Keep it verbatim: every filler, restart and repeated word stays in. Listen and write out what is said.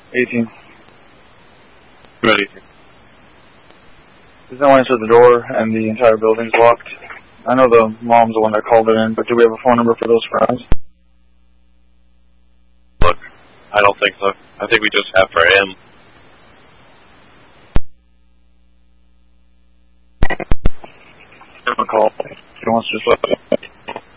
eighteen. Ready. There's no answer to the door, and the entire building's locked. I know the mom's the one that called it in, but do we have a phone number for those friends? Look, I don't think so. I think we just have for him. Give him a call. He wants to just let